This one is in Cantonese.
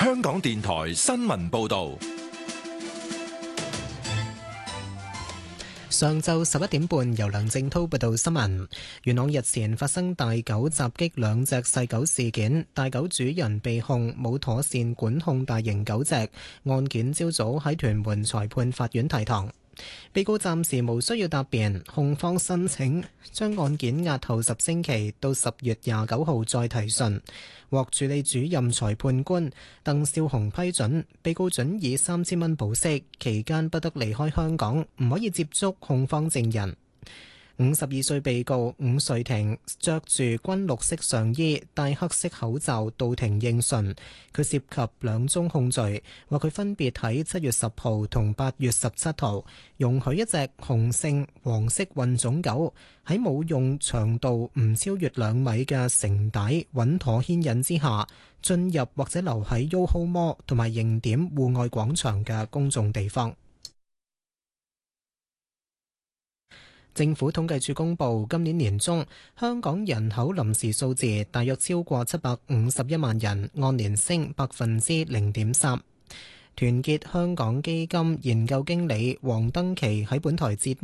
香港電台新聞報道。 上晝11點半，由梁正濤報道新聞。元朗日前發生大狗襲擊兩隻細狗事件，大狗主人被控冇妥善管控大型狗隻，案件朝早喺屯門裁判法院提堂。被告暫時無需要答辯，控方申請將案件押後10星期到10月29號再提訊，獲處理主任裁判官鄧少雄批准。被告准以3000蚊保釋，期間不得離開香港，唔可以接觸控方證人。52歲被告伍瑞庭着住軍綠色上衣，戴黑色口罩到庭應訊。佢涉及2宗控罪，話佢分別喺7月10號同8月17號容許一隻雄性黃色混種狗喺冇用長度唔超越2米嘅繩帶穩妥牽引之下進入或者留喺 YOHO Mall 同埋形點戶外廣場嘅公眾地方。政府統計處公布，今年年中香港人口臨時數字大約超過751萬人，按年升0.3%。團結香港基金研究經理黃登琪喺本台節